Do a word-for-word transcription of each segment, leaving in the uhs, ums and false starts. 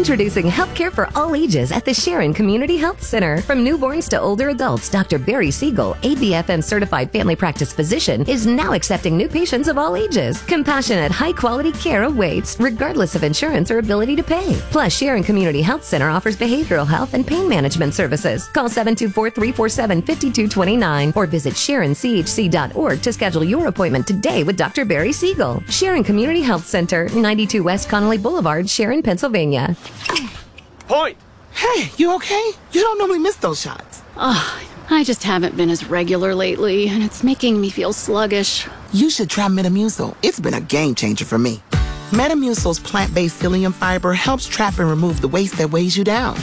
Introducing healthcare for all ages at the Sharon Community Health Center. From newborns to older adults, Doctor Barry Siegel, A B F M certified family practice physician, is now accepting new patients of all ages. Compassionate, high-quality care awaits, regardless of insurance or ability to pay. Plus, Sharon Community Health Center offers behavioral health and pain management services. Call seven two four, three four seven, five two two nine or visit sharon c h c dot org to schedule your appointment today with Doctor Barry Siegel. Sharon Community Health Center, ninety-two West Connolly Boulevard, Sharon, Pennsylvania. Point! Hey, you okay? You don't normally miss those shots. Oh, I just haven't been as regular lately, and it's making me feel sluggish. You should try Metamucil. It's been a game changer for me. Metamucil's plant-based psyllium fiber helps trap and remove the waste that weighs you down.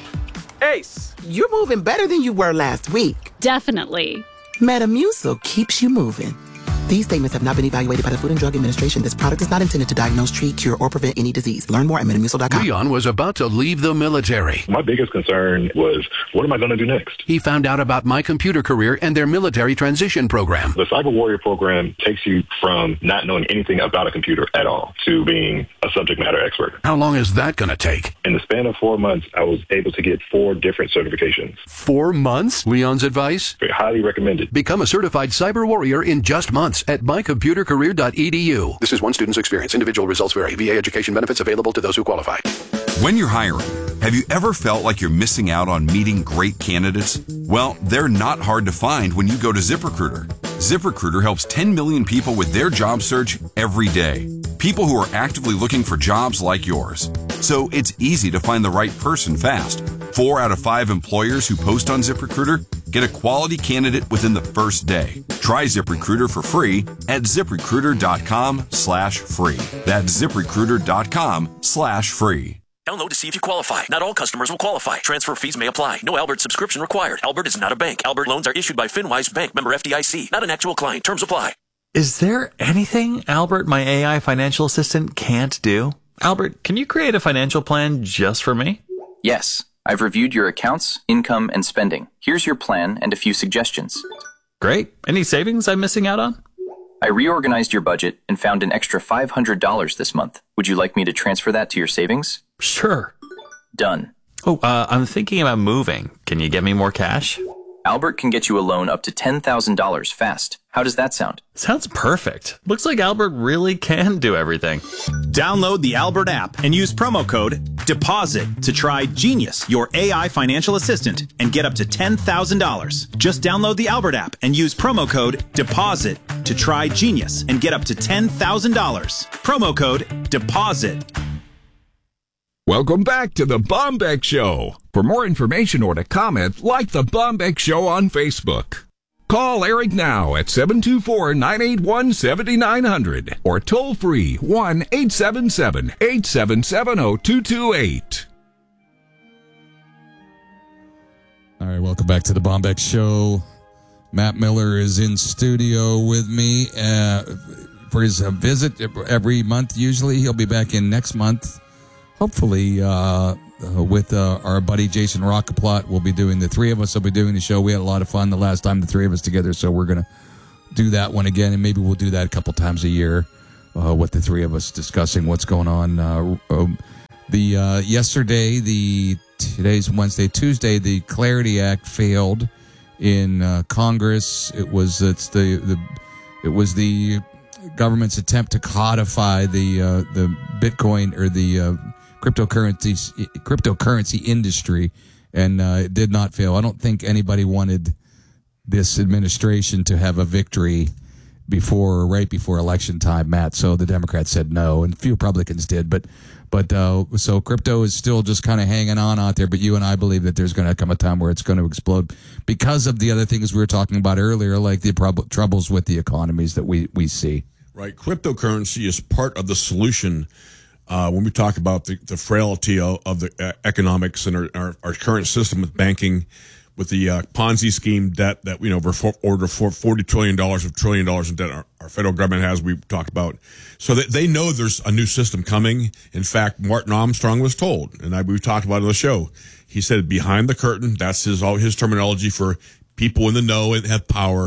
Ace! You're moving better than you were last week. Definitely. Metamucil keeps you moving. These statements have not been evaluated by the Food and Drug Administration. This product is not intended to diagnose, treat, cure, or prevent any disease. Learn more at metamucil dot com. Leon was about to leave the military. My biggest concern was, what am I going to do next? He found out about My Computer Career and their military transition program. The Cyber Warrior program takes you from not knowing anything about a computer at all to being a subject matter expert. How long is that going to take? In the span of four months, I was able to get four different certifications. Four months? Leon's advice? Highly recommended. Become a certified cyber warrior in just months at my computer career dot e d u. This is one student's experience. Individual results vary. V A education benefits available to those who qualify. When you're hiring, have you ever felt like you're missing out on meeting great candidates? Well, they're not hard to find when you go to ZipRecruiter. ZipRecruiter helps ten million people with their job search every day. People who are actively looking for jobs like yours. So it's easy to find the right person fast. Four out of five employers who post on ZipRecruiter get a quality candidate within the first day. Try ZipRecruiter for free at ZipRecruiter.com slash free. That's ZipRecruiter.com slash free. Download to see if you qualify. Not all customers will qualify. Transfer fees may apply. No Albert subscription required. Albert is not a bank. Albert loans are issued by FinWise Bank, member F D I C. Not an actual client. Terms apply. Is there anything Albert, my A I financial assistant, can't do? Albert, can you create a financial plan just for me? Yes. I've reviewed your accounts, income, and spending. Here's your plan and a few suggestions. Great. Any savings I'm missing out on? I reorganized your budget and found an extra five hundred dollars this month. Would you like me to transfer that to your savings? Sure. Done. Oh, uh, I'm thinking about moving. Can you get me more cash? Albert can get you a loan up to ten thousand dollars fast. How does that sound? Sounds perfect. Looks like Albert really can do everything. Download the Albert app and use promo code DEPOSIT to try Genius, your A I financial assistant, and get up to ten thousand dollars. Just download the Albert app and use promo code DEPOSIT to try Genius and get up to ten thousand dollars. Promo code DEPOSIT. Welcome back to the Bombeck Show. For more information or to comment, like the Bombeck Show on Facebook. Call Eric now at seven two four, nine eight one, seven nine zero zero or toll free one eight seven seven, eight seven seven, zero two two eight. All right, welcome back to the Bombeck Show. Matt Miller is in studio with me uh, for his uh, visit every month. Usually he'll be back in next month. Hopefully, uh, uh, with uh, our buddy Jason Rockaplot, we'll be doing, the three of us will be doing the show. We had a lot of fun the last time, the three of us together, so we're going to do that one again, and maybe we'll do that a couple times a year uh, with the three of us discussing what's going on. Uh, um, the uh, yesterday, the today's Wednesday, Tuesday, the Clarity Act failed in uh, Congress. It was it's the the it was the government's attempt to codify the uh, the Bitcoin or the uh, cryptocurrency cryptocurrency industry, and uh, it did not fail. I don't think anybody wanted this administration to have a victory before, right before election time, Matt. So the Democrats said no, and a few Republicans did. But but uh, so crypto is still just kind of hanging on out there. But you and I believe that there's going to come a time where it's going to explode because of the other things we were talking about earlier, like the prob- troubles with the economies that we we see. Right, cryptocurrency is part of the solution. Uh, when we talk about the, the frailty of, of the uh, economics and our, our, our current system with banking, with the uh, Ponzi scheme debt that, you know, we're for, order for forty trillion dollars of trillion dollars in debt our, our federal government has, we talked about. So that they know there's a new system coming. In fact, Martin Armstrong was told, and I, we talked about it on the show, he said behind the curtain, that's his all his terminology for people in the know and have power.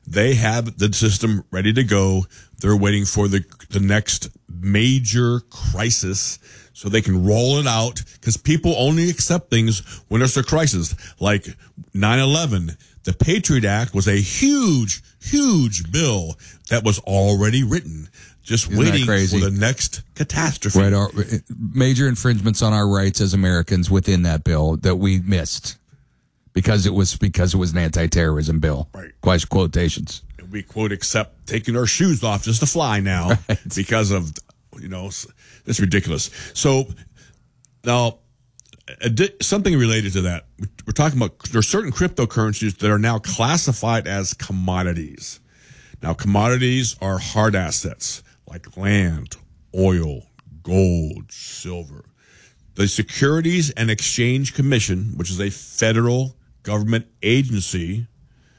They have the system ready to go. They're waiting for the the next major crisis so they can roll it out, because people only accept things when there's a crisis. Like nine eleven, the Patriot Act was a huge, huge bill that was already written, just Isn't waiting that for the next catastrophe. Right, our, major infringements on our rights as Americans within that bill that we missed because it was because it was an anti-terrorism bill. Right. Quite quotations. And we quote accept taking our shoes off just to fly now right. because of, you know, it's ridiculous. So now, something related to that, we're talking about there are certain cryptocurrencies that are now classified as commodities. Now, commodities are hard assets like land, oil, gold, silver. The Securities and Exchange Commission, which is a federal government agency,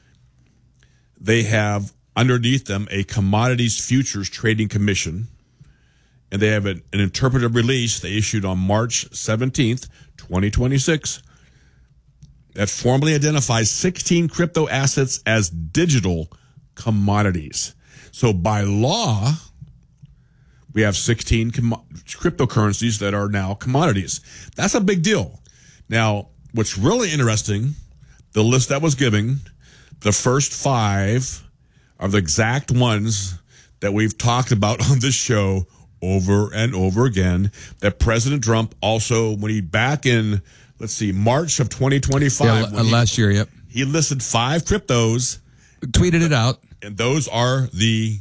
they have underneath them a Commodities Futures Trading Commission, and they have an, an interpretive release they issued on March seventeenth, twenty twenty-six, that formally identifies sixteen crypto assets as digital commodities. So by law, we have sixteen com- cryptocurrencies that are now commodities. That's a big deal. Now, what's really interesting, the list that was given, the first five are the exact ones that we've talked about on this show over and over again, that President Trump also, when he back in, let's see, March of twenty twenty-five. Yeah, last he, year, yep. He listed five cryptos. Tweeted it out. And those are the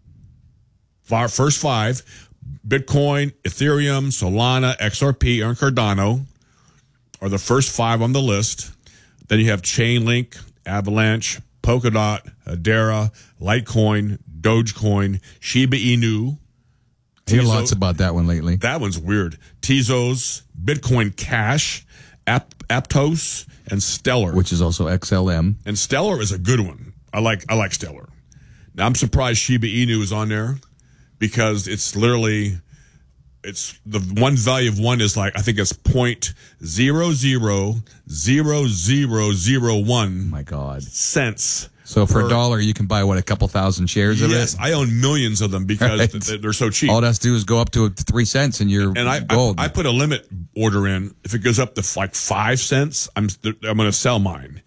first five: Bitcoin, Ethereum, Solana, X R P, and Cardano are the first five on the list. Then you have Chainlink, Avalanche, Polkadot, Hedera, Litecoin, Dogecoin, Shiba Inu. I hear lots about that one lately. That one's weird. Tezos, Bitcoin Cash, Ap- Aptos, and Stellar. Which is also X L M. And Stellar is a good one. I like I like Stellar. Now, I'm surprised Shiba Inu is on there because it's literally, it's the one value of one is like, I think it's point zero zero zero zero zero one. My God. Cents. So for per, a dollar, you can buy, what, a couple thousand shares of yes, it? Yes, I own millions of them because right. th- they're so cheap. All it has to do is go up to three cents and you're and I, gold. I, I put a limit order in. If it goes up to like five cents, I'm I'm going to sell mine.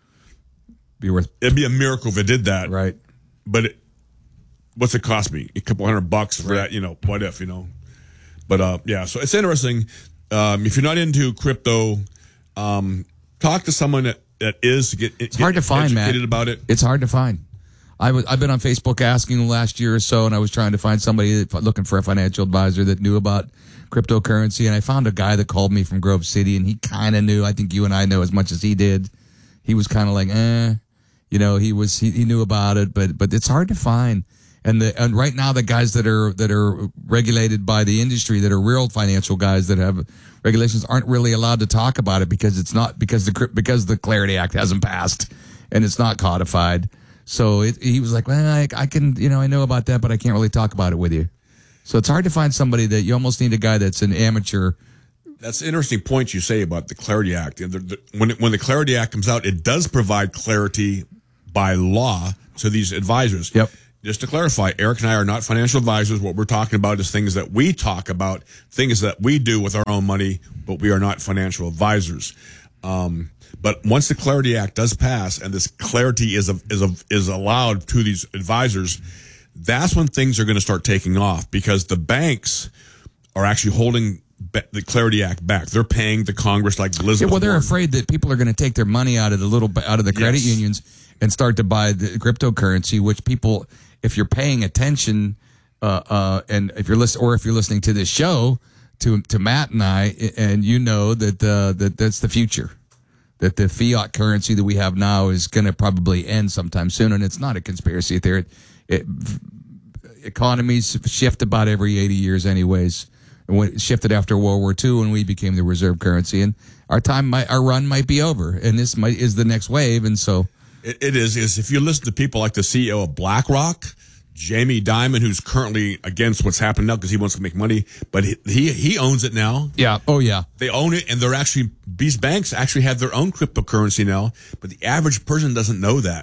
Be worth. It'd be a miracle if it did that. Right. But it, what's it cost me? A couple hundred bucks for right. that, you know, what if, you know? But, uh, yeah, so it's interesting. Um, if you're not into crypto, um, talk to someone that, that is to get, it's get hard to find, educated Matt. about it. It's hard to find. I was, I've been on Facebook asking last year or so, and I was trying to find somebody that, looking for a financial advisor that knew about cryptocurrency, and I found a guy that called me from Grove City, and he kind of knew. I think you and I know as much as he did. He was kind of like, eh, you know, he was he, he knew about it, but but it's hard to find. And the and right now, the guys that are that are regulated by the industry, that are real financial guys that have regulations, aren't really allowed to talk about it because it's not because the because the Clarity Act hasn't passed and it's not codified. So it, he was like, well, I, I can, you know, I know about that, but I can't really talk about it with you. So it's hard to find somebody that you almost need a guy that's an amateur. That's an interesting point you say about the Clarity Act. And the, the, when it, when the Clarity Act comes out, it does provide clarity by law to these advisors. Yep. Just to clarify, Eric and I are not financial advisors. What we're talking about is things that we talk about, things that we do with our own money, but we are not financial advisors. Um, but once the Clarity Act does pass and this clarity is a, is a, is allowed to these advisors, that's when things are going to start taking off because the banks are actually holding the Clarity Act back. They're paying the Congress like Elizabeth Yeah, well, they're Warren. afraid that people are going to take their money out of the little out of the credit Yes. unions and start to buy the cryptocurrency, which people, if you're paying attention, uh, uh, and if you're listening, or if you're listening to this show, to to Matt and I, and you know that uh, that that's the future, that the fiat currency that we have now is going to probably end sometime soon, and it's not a conspiracy theory. It, it, economies shift about every eighty years, anyways. And when it shifted after World War Two, when we became the reserve currency, and our time, might, our run might be over, and this might is the next wave, and so. It, it is. Is if you listen to people like the C E O of BlackRock, Jamie Dimon, who's currently against what's happening now because he wants to make money, but he, he he owns it now. Yeah. Oh yeah. They own it, and they're actually these banks actually have their own cryptocurrency now. But the average person doesn't know that.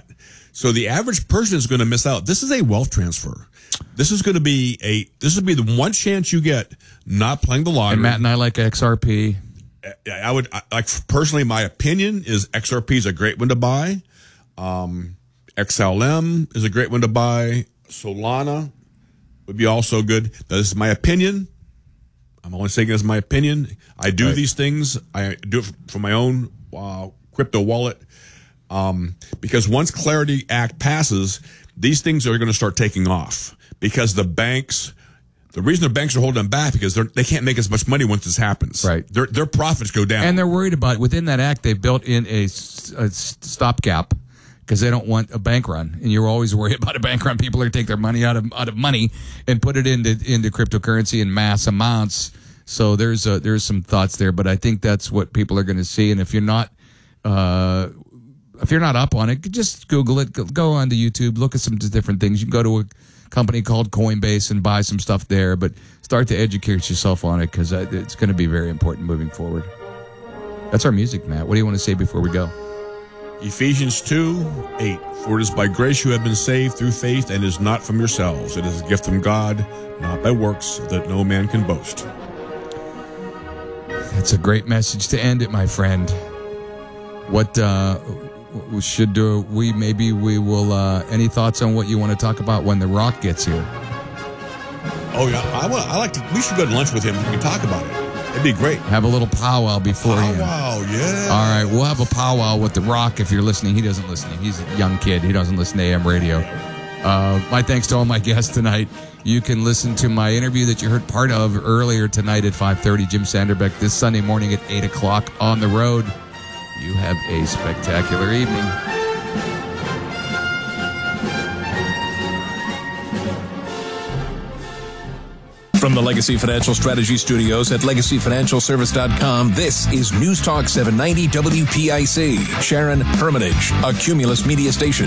So the average person is going to miss out. This is a wealth transfer. This is going to be a, this would be the one chance you get not playing the lottery. And Matt and I like X R P. I would, I, like, personally, my opinion is X R P is a great one to buy. Um, X L M is a great one to buy. Solana would be also good. Now, this is my opinion. I'm only saying this is my opinion. I do right. these things. I do it for my own uh, crypto wallet. Um, because once Clarity Act passes, these things are going to start taking off because the banks, the reason the banks are holding them back because they're, they can't make as much money once this happens. Right. Their, their profits go down. And they're worried about, within that act, they built in a, a stopgap because they don't want a bank run. And you're always worried about a bank run. People are going to take their money out of, out of money and put it into, into cryptocurrency in mass amounts. So there's a, there's some thoughts there, but I think that's what people are going to see. And if you're not, uh, If you're not up on it, just Google it. Go on to YouTube. Look at some different things. You can go to a company called Coinbase and buy some stuff there, but start to educate yourself on it because it's going to be very important moving forward. That's our music, Matt. What do you want to say before we go? Ephesians two eight. For it is by grace you have been saved through faith, and is not from yourselves. It is a gift from God, not by works, that no man can boast. That's a great message to end it, my friend. What, uh... Should uh, we maybe we will? Uh, any thoughts on what you want to talk about when The Rock gets here? Oh yeah, I want. I like to. We should go to lunch with him. We can talk about it. It'd be great. Have a little powwow beforehand. Powwow, yeah. All right, we'll have a powwow with The Rock. If you're listening, he doesn't listen. He's a young kid. He doesn't listen to A M radio. Uh, my thanks to all my guests tonight. You can listen to my interview that you heard part of earlier tonight at five thirty. Jim Sanderbeck this Sunday morning at eight o'clock on the road. You have a spectacular evening. From the Legacy Financial Strategy Studios at legacy financial service dot com, this is News Talk seven ninety W P I C. Sharon Hermitage, a Cumulus media station.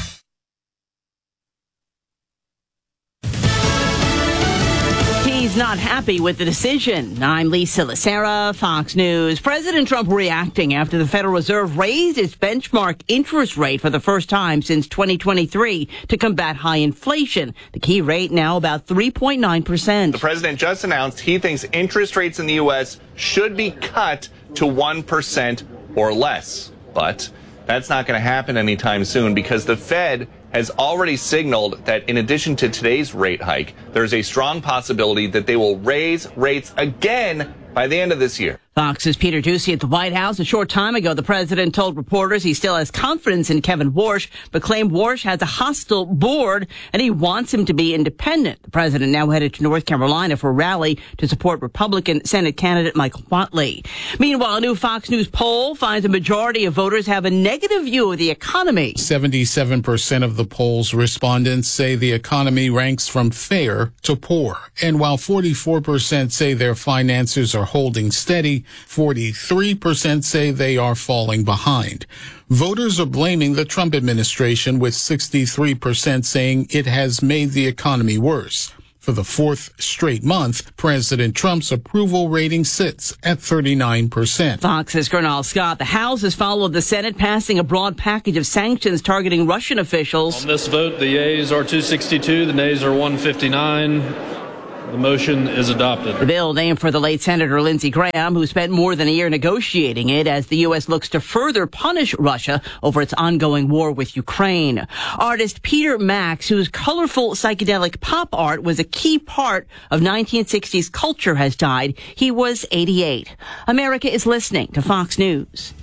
He's not happy with the decision. I'm Lisa Lacera, Fox News. President Trump reacting after the Federal Reserve raised its benchmark interest rate for the first time since twenty twenty-three to combat high inflation. The key rate now about three point nine percent. The president just announced he thinks interest rates in the U S should be cut to one percent or less. But that's not going to happen anytime soon because the Fed has already signaled that in addition to today's rate hike, there's a strong possibility that they will raise rates again by the end of this year. Fox's Peter Doocy at the White House. A short time ago, the president told reporters he still has confidence in Kevin Warsh, but claimed Warsh has a hostile board and he wants him to be independent. The president now headed to North Carolina for a rally to support Republican Senate candidate Michael Whatley. Meanwhile, a new Fox News poll finds a majority of voters have a negative view of the economy. seventy-seven percent of the poll's respondents say the economy ranks from fair to poor. And while forty-four percent say their finances are holding steady, forty-three percent say they are falling behind. Voters are blaming the Trump administration, with sixty-three percent saying it has made the economy worse. For the fourth straight month, President Trump's approval rating sits at thirty-nine percent. Fox's Gernal Scott. The House has followed the Senate, passing a broad package of sanctions targeting Russian officials. On this vote, the yeas are two sixty-two, the nays are one fifty-nine. The motion is adopted. The bill named for the late Senator Lindsey Graham, who spent more than a year negotiating it as the U S looks to further punish Russia over its ongoing war with Ukraine. Artist Peter Max, whose colorful psychedelic pop art was a key part of nineteen sixties culture, has died. He was eighty-eight. America is listening to Fox News.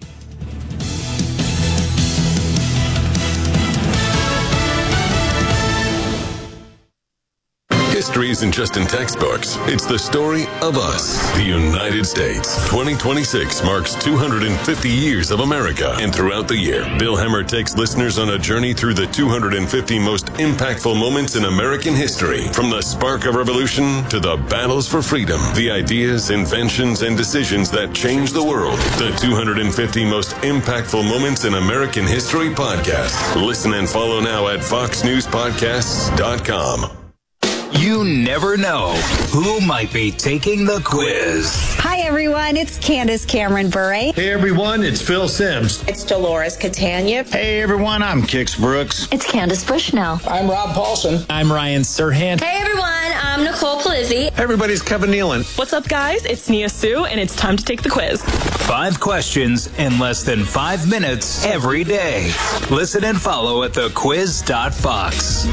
History isn't just in textbooks. It's the story of us, the United States. twenty twenty-six marks two hundred fifty years of America. And throughout the year, Bill Hemmer takes listeners on a journey through the two hundred fifty most impactful moments in American history. From the spark of revolution to the battles for freedom, the ideas, inventions, and decisions that changed the world. The two hundred fifty most impactful moments in American history podcast. Listen and follow now at fox news podcasts dot com. You You never know who might be taking the quiz. Hi, everyone. It's Candace Cameron Bure. Hey, everyone. It's Phil Sims. It's Dolores Catania. Hey, everyone. I'm Kix Brooks. It's Candace Bushnell. I'm Rob Paulson. I'm Ryan Serhant. Hey, everyone. I'm Nicole Palizzi. Hey, everybody's Kevin Nealon. What's up, guys? It's Nia Sue, and it's time to take the quiz. Five questions in less than five minutes every day. Listen and follow at the quiz dot fox.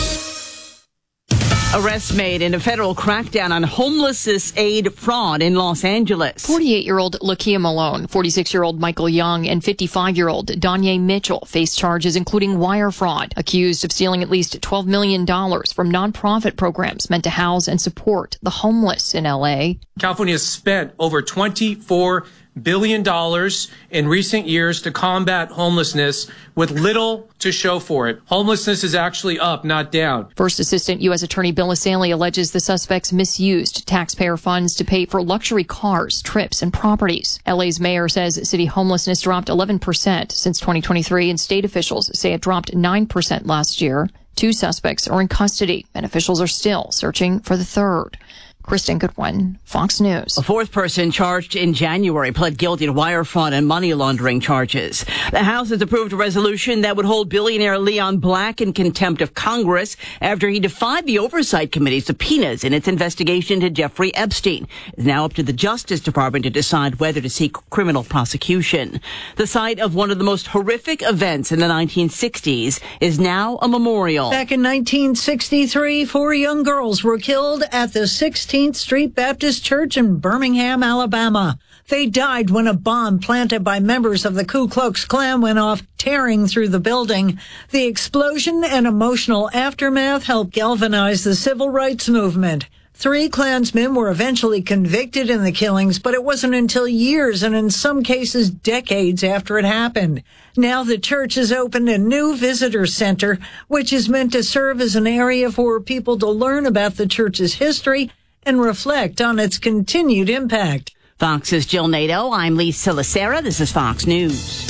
Arrest made in a federal crackdown on homelessness aid fraud in Los Angeles. forty-eight-year-old Lakia Malone, forty-six-year-old Michael Young, and fifty-five-year-old Danye Mitchell face charges including wire fraud, accused of stealing at least twelve million dollars from nonprofit programs meant to house and support the homeless in L A. California has spent over twenty-four billion dollars in recent years to combat homelessness with little to show for it. Homelessness is actually up, not down. First Assistant U S Attorney Bill Assaley alleges the suspects misused taxpayer funds to pay for luxury cars, trips, and properties. L A's mayor says city homelessness dropped eleven percent since twenty twenty-three, and state officials say it dropped nine percent last year. Two suspects are in custody, and officials are still searching for the third. Kristen Goodwin, Fox News. A fourth person charged in January pled guilty to wire fraud and money laundering charges. The House has approved a resolution that would hold billionaire Leon Black in contempt of Congress after he defied the Oversight Committee's subpoenas in its investigation into Jeffrey Epstein. It's now up to the Justice Department to decide whether to seek criminal prosecution. The site of one of the most horrific events in the nineteen sixties is now a memorial. Back in nineteen sixty-three, four young girls were killed at the sixteenth Street Baptist Church in Birmingham, Alabama. They died when a bomb planted by members of the Ku Klux Klan went off, tearing through the building. The explosion and emotional aftermath helped galvanize the civil rights movement. Three Klansmen were eventually convicted in the killings, but it wasn't until years and in some cases decades after it happened. Now the church has opened a new visitor center, which is meant to serve as an area for people to learn about the church's history and reflect on its continued impact. Fox's Jill Nato. I'm Lisa Lacera. This is Fox News.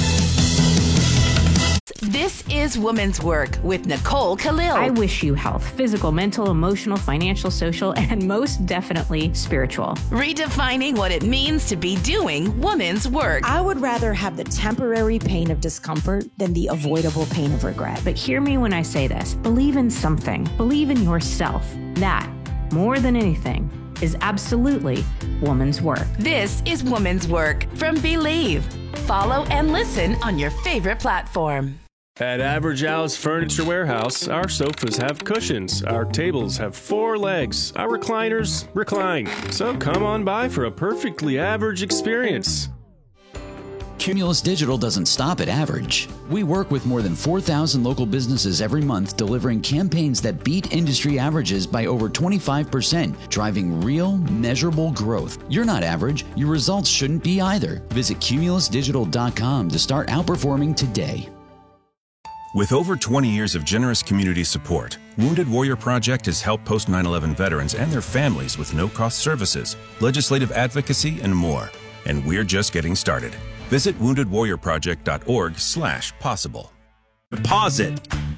This is Woman's Work with Nicole Khalil. I wish you health, physical, mental, emotional, financial, social, and most definitely spiritual. Redefining what it means to be doing woman's work. I would rather have the temporary pain of discomfort than the avoidable pain of regret. But hear me when I say this. Believe in something. Believe in yourself. That, more than anything, is absolutely woman's work. This is Woman's Work from Believe. Follow and listen on your favorite platform. At Average Al's Furniture Warehouse, our sofas have cushions, our tables have four legs, our recliners recline. So come on by for a perfectly average experience. Cumulus Digital doesn't stop at average. We work with more than four thousand local businesses every month, delivering campaigns that beat industry averages by over twenty-five percent, driving real, measurable growth. You're not average. Your results shouldn't be either. Visit cumulus digital dot com to start outperforming today. With over twenty years of generous community support, Wounded Warrior Project has helped post nine eleven veterans and their families with no-cost services, legislative advocacy, and more. And we're just getting started. Visit wounded warrior project dot org slash possible. Deposit.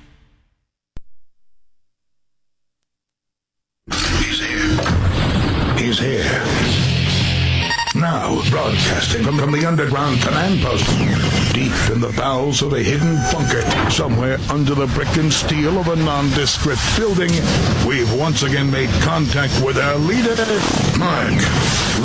He's here. He's here. Now, broadcasting from, from the underground command post, deep in the bowels of a hidden bunker, somewhere under the brick and steel of a nondescript building, we've once again made contact with our leader, Mark